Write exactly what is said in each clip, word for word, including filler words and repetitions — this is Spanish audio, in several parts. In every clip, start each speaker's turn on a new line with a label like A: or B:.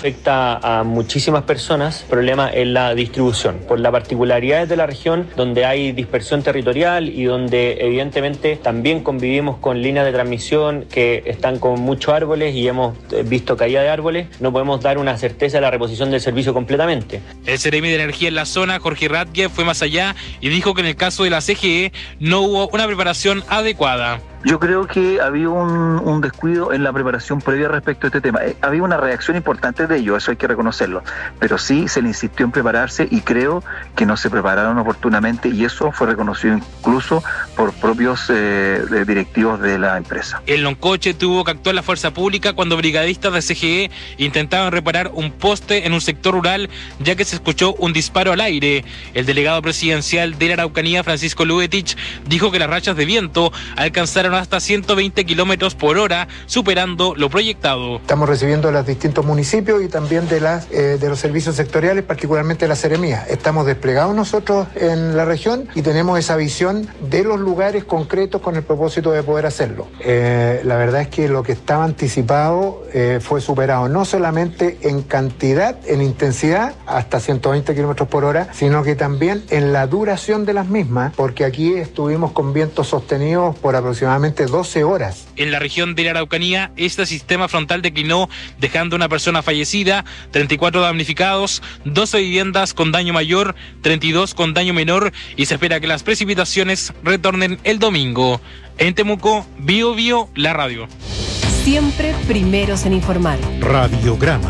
A: Afecta a muchísimas personas, el problema es la distribución, por las particularidades de la región donde hay dispersión territorial y donde evidentemente también convivimos con líneas de transmisión que están con muchos árboles y hemos visto caída de árboles, no podemos dar una certeza de la reposición del servicio completamente.
B: El Seremi de Energía en la zona, Jorge Ratke, fue más allá y dijo que en el caso de la C G E no hubo una preparación adecuada.
C: Yo creo que había un, un descuido en la preparación previa respecto a este tema. Eh, había una reacción importante de ello, eso hay que reconocerlo, pero sí se le insistió en prepararse y creo que no se prepararon oportunamente y eso fue reconocido incluso por propios eh, directivos de la empresa.
B: En Loncoche tuvo que actuar la fuerza pública cuando brigadistas de C G E intentaban reparar un poste en un sector rural ya que se escuchó un disparo al aire. El delegado presidencial de la Araucanía, Francisco Lubetich, dijo que las rachas de viento alcanzaron hasta ciento veinte kilómetros por hora, superando lo proyectado.
D: Estamos recibiendo de los distintos municipios y también de, las, eh, de los servicios sectoriales, particularmente de la Seremía. Estamos desplegados nosotros en la región y tenemos esa visión de los lugares concretos con el propósito de poder hacerlo. Eh, la verdad es que lo que estaba anticipado eh, fue superado, no solamente en cantidad, en intensidad, hasta ciento veinte kilómetros por hora, sino que también en la duración de las mismas, porque aquí estuvimos con vientos sostenidos por aproximadamente doce horas.
B: En la región de la Araucanía, este sistema frontal declinó, dejando una persona fallecida, treinta y cuatro damnificados, doce viviendas con daño mayor, treinta y dos con daño menor, y se espera que las precipitaciones retornen el domingo. En Temuco, Bio Bio, la radio.
E: Siempre primeros en informar.
F: Radiograma.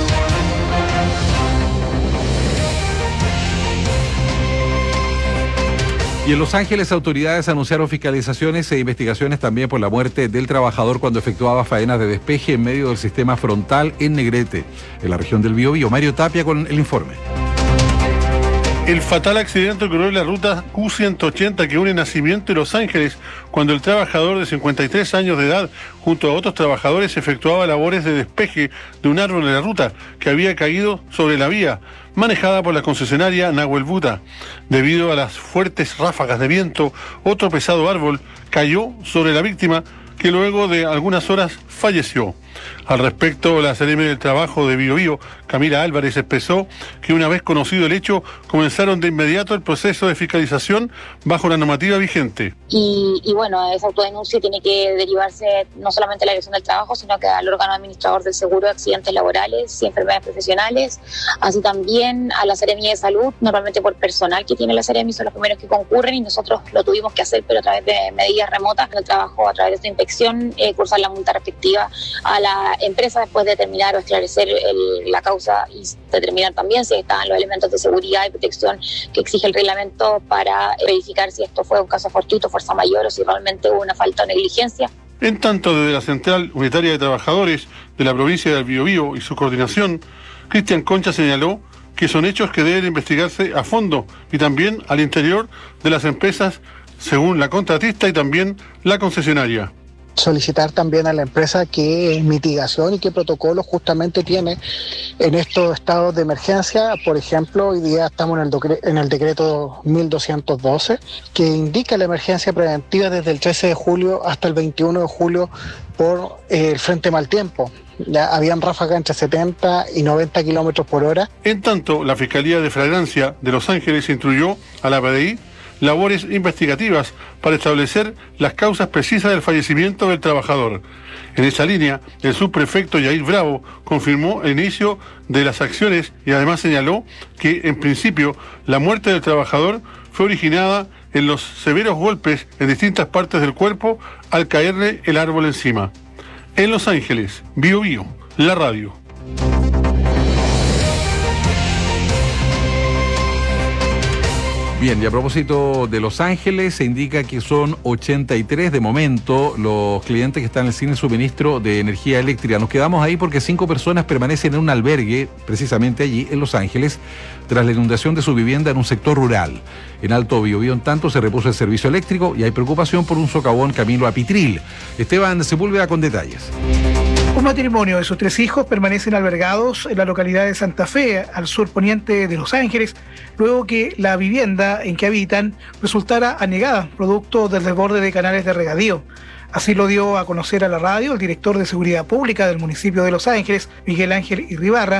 F: Y en Los Ángeles, autoridades anunciaron fiscalizaciones e investigaciones también por la muerte del trabajador cuando efectuaba faenas de despeje en medio del sistema frontal en Negrete, en la región del Biobío. Mario Tapia con el informe.
G: El fatal accidente ocurrió en la ruta Q ciento ochenta que une Nacimiento y Los Ángeles, cuando el trabajador de cincuenta y tres años de edad, junto a otros trabajadores, efectuaba labores de despeje de un árbol de la ruta que había caído sobre la vía, manejada por la concesionaria Nahuel Buta. Debido a las fuertes ráfagas de viento, otro pesado árbol cayó sobre la víctima, que luego de algunas horas falleció. Al respecto, la Seremi del Trabajo de Biobío, Camila Álvarez, expresó que una vez conocido el hecho, comenzaron de inmediato el proceso de fiscalización bajo la normativa vigente.
H: Y, y bueno, esa autodenuncia tiene que derivarse no solamente a la Dirección del Trabajo, sino que al órgano administrador del seguro de accidentes laborales y enfermedades profesionales, así también a la Seremi de Salud, normalmente por personal que tiene la Seremi, son los primeros que concurren y nosotros lo tuvimos que hacer, pero a través de medidas remotas en el trabajo, a través de esta inspección, eh, cursar la multa respectiva a la empresa después de determinar o esclarecer el, la causa y determinar también si estaban los elementos de seguridad y protección que exige el reglamento para verificar si esto fue un caso fortuito, fuerza mayor o si realmente hubo una falta o negligencia.
G: En tanto, desde la Central Unitaria de Trabajadores de la provincia del Biobío y su coordinación, Cristian Concha señaló que son hechos que deben investigarse a fondo y también al interior de las empresas según la contratista y también la concesionaria.
I: Solicitar también a la empresa qué mitigación y qué protocolos justamente tiene en estos estados de emergencia. Por ejemplo, hoy día estamos en el, decre- en el decreto mil doscientos doce, que indica la emergencia preventiva desde el trece de julio hasta el veintiuno de julio por eh, el frente mal tiempo. Ya habían ráfagas entre setenta y noventa kilómetros por hora.
G: En tanto, la Fiscalía de Flagrancia de Los Ángeles instruyó a la P D I labores investigativas para establecer las causas precisas del fallecimiento del trabajador. En esa línea, el subprefecto Yair Bravo confirmó el inicio de las acciones y además señaló que, en principio, la muerte del trabajador fue originada en los severos golpes en distintas partes del cuerpo al caerle el árbol encima. En Los Ángeles, Bio Bio, la radio.
F: Bien, y a propósito de Los Ángeles, se indica que son ochenta y tres de momento los clientes que están sin el suministro de energía eléctrica. Nos quedamos ahí porque cinco personas permanecen en un albergue, precisamente allí, en Los Ángeles, tras la inundación de su vivienda en un sector rural. En Alto Biobío, en tanto, se repuso el servicio eléctrico y hay preocupación por un socavón camino a Pitril. Esteban Sepúlveda con detalles.
J: Un matrimonio de sus tres hijos permanecen albergados en la localidad de Santa Fe, al sur poniente de Los Ángeles, luego que la vivienda en que habitan resultara anegada, producto del desborde de canales de regadío. Así lo dio a conocer a la radio el director de Seguridad Pública del municipio de Los Ángeles, Miguel Ángel Irribarra,